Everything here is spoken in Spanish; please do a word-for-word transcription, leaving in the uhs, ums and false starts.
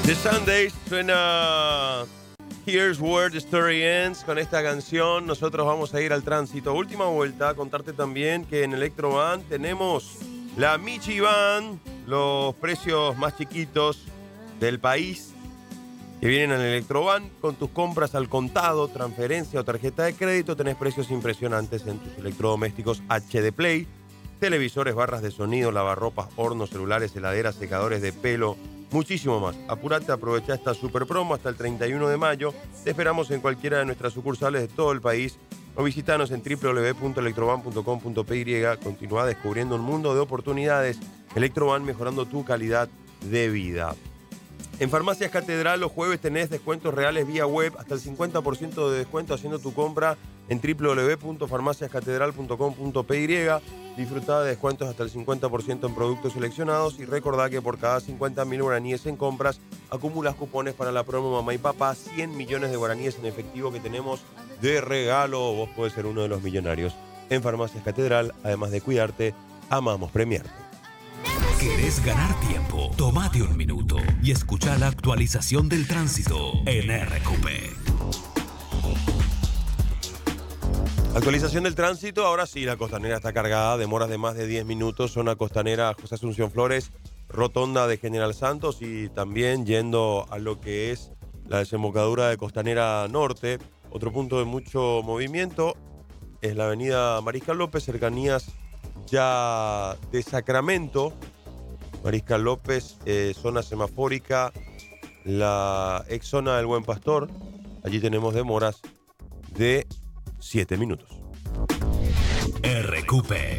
The Sundays suena Here's Where the Story Ends. Con esta canción nosotros vamos a ir al tránsito. Última vuelta, a contarte también que en Electrovan tenemos la Michi Van, los precios más chiquitos del país que vienen en Electrovan. Con tus compras al contado, transferencia o tarjeta de crédito tenés precios impresionantes en tus electrodomésticos H D Play, televisores, barras de sonido, lavarropas, hornos, celulares, heladeras, secadores de pelo, muchísimo más. Apurate, aprovecha esta super promo hasta el treinta y uno de mayo. Te esperamos en cualquiera de nuestras sucursales de todo el país o visitanos en doble u doble u doble u punto electrovan punto com punto p y. Continúa descubriendo un mundo de oportunidades. Electrovan, mejorando tu calidad de vida. En Farmacias Catedral los jueves tenés descuentos reales vía web, hasta el cincuenta por ciento de descuento haciendo tu compra en doble u doble u doble u punto farmacias catedral punto com punto p y. Disfrutá de descuentos hasta el cincuenta por ciento en productos seleccionados y recordá que por cada cincuenta mil guaraníes en compras acumulas cupones para la promo Mamá y Papá, cien millones de guaraníes en efectivo que tenemos de regalo. Vos podés ser uno de los millonarios. En Farmacias Catedral, además de cuidarte, amamos premiarte. ¿Querés ganar tiempo? Tómate un minuto y escucha la actualización del tránsito en R Q P. Actualización del tránsito, ahora sí, la costanera está cargada, demoras de más de diez minutos, zona costanera José Asunción Flores, rotonda de General Santos y también yendo a lo que es la desembocadura de Costanera Norte. Otro punto de mucho movimiento es la avenida Mariscal López, cercanías ya de Sacramento. Mariscal López, eh, zona semafórica, la ex zona del Buen Pastor. Allí tenemos demoras de siete minutos. R Q P,